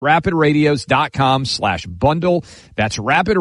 rapidradios.com/bundle. That's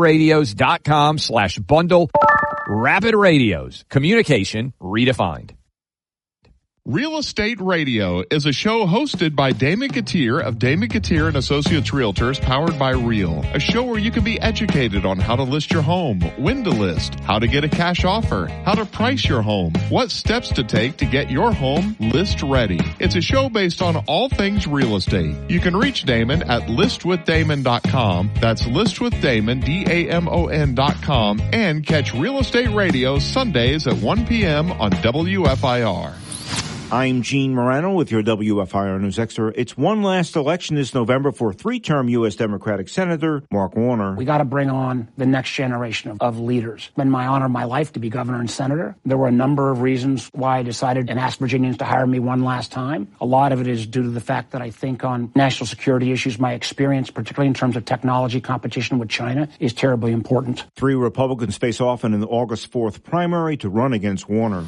rapidradios.com/bundle. Rapid Radios. Communication redefined. Real Estate Radio is a show hosted by Damon Gautier of Damon Gautier and Associates Realtors, powered by Real. A show where you can be educated on how to list your home, when to list, how to get a cash offer, how to price your home, what steps to take to get your home list ready. It's a show based on all things real estate. You can reach Damon at listwithdamon.com. That's listwithdamon, DAMON.com, and catch Real Estate Radio Sundays at 1 p.m. on WFIR. I'm Gene Morano with your WFIR News Extra. It's one last election this November for three-term U.S. Democratic Senator Mark Warner. We got to bring on the next generation of leaders. It's been my honor of my life to be governor and senator. There were a number of reasons why I decided and asked Virginians to hire me one last time. A lot of it is due to the fact that I think on national security issues, my experience, particularly in terms of technology competition with China, is terribly important. Three Republicans face off in the August 4th primary to run against Warner.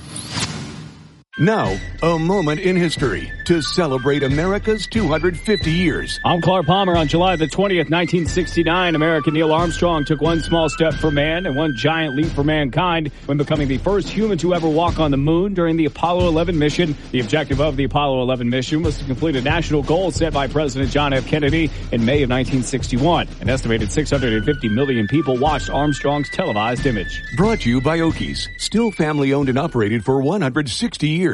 Now, a moment in history to celebrate America's 250 years. I'm Clark Palmer. On July the 20th, 1969, American Neil Armstrong took one small step for man and one giant leap for mankind when becoming the first human to ever walk on the moon during the Apollo 11 mission. The objective of the Apollo 11 mission was to complete a national goal set by President John F. Kennedy in May of 1961. An estimated 650 million people watched Armstrong's televised image. Brought to you by Okies, still family owned and operated for 160 years.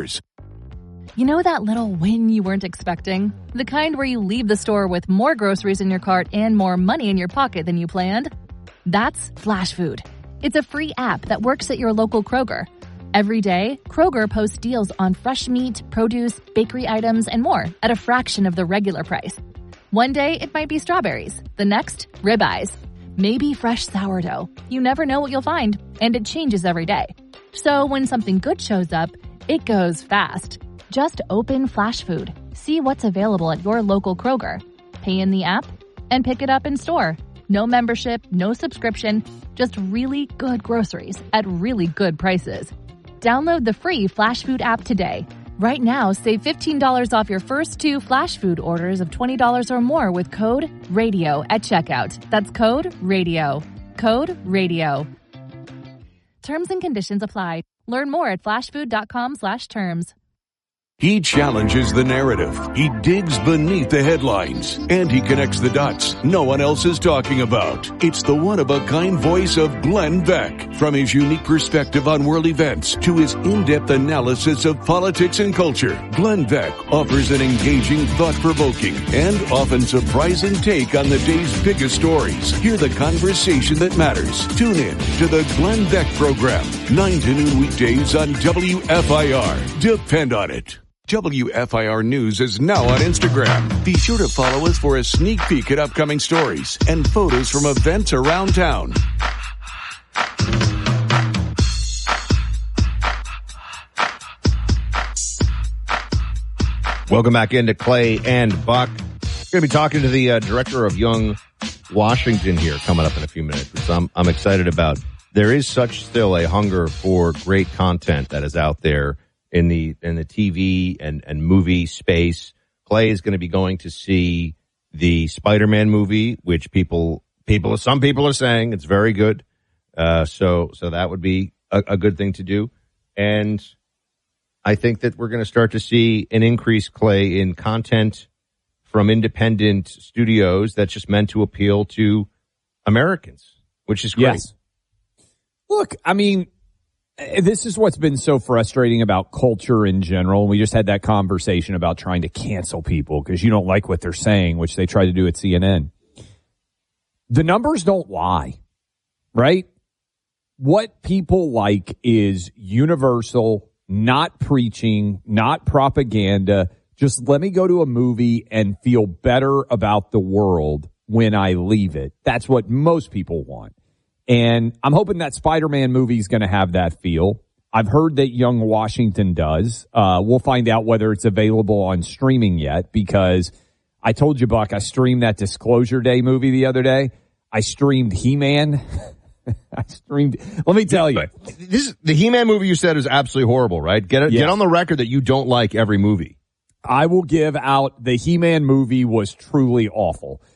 You know that little win you weren't expecting? The kind where you leave the store with more groceries in your cart and more money in your pocket than you planned? That's Flash Food. It's a free app that works at your local Kroger. Every day, Kroger posts deals on fresh meat, produce, bakery items, and more at a fraction of the regular price. One day, it might be strawberries. The next, ribeyes. Maybe fresh sourdough. You never know what you'll find, and it changes every day. So when something good shows up, it goes fast. Just open Flash Food, see what's available at your local Kroger, pay in the app, and pick it up in store. No membership, no subscription, just really good groceries at really good prices. Download the free Flash Food app today. Right now, save $15 off your first two Flash Food orders of $20 or more with code RADIO at checkout. That's code RADIO. Code RADIO. Terms and conditions apply. Learn more at flashfood.com/terms. He challenges the narrative. He digs beneath the headlines. And he connects the dots no one else is talking about. It's the one-of-a-kind voice of Glenn Beck. From his unique perspective on world events to his in-depth analysis of politics and culture, Glenn Beck offers an engaging, thought-provoking, and often surprising take on the day's biggest stories. Hear the conversation that matters. Tune in to the Glenn Beck Program, 9 to noon weekdays on WFIR. Depend on it. WFIR News is now on Instagram. Be sure to follow us for a sneak peek at upcoming stories and photos from events around town. Welcome back into Clay and Buck. We're going to be talking to the director of Young Washington here coming up in a few minutes, which I'm excited about. There is such still a hunger for great content that is out there in the TV and movie space. Clay is going to be going to see the Spider-Man movie, which some people are saying it's very good. So that would be a good thing to do. And I think that we're going to start to see an increase, Clay, in content from independent studios that's just meant to appeal to Americans, which is great. Yes. Look, I mean, this is what's been so frustrating about culture in general. We just had that conversation about trying to cancel people because you don't like what they're saying, which they try to do at CNN. The numbers don't lie, right? What people like is universal, not preaching, not propaganda. Just let me go to a movie and feel better about the world when I leave it. That's what most people want. And I'm hoping that Spider-Man movie is going to have that feel. I've heard that Young Washington does. We'll find out whether it's available on streaming yet, because I told you, Buck, I streamed that Disclosure Day movie the other day. I streamed He-Man. Let me tell you. The He-Man movie you said is absolutely horrible, right? Get on the record that you don't like every movie. I will give out the He-Man movie was truly awful.